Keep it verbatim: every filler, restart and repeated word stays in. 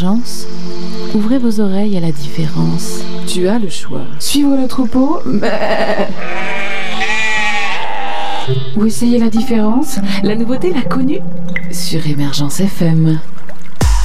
Émergence, ouvrez vos oreilles à la différence. Tu as le choix. Suivre le troupeau ou essayer la différence. La nouveauté, l'inconnu, sur Émergence F M.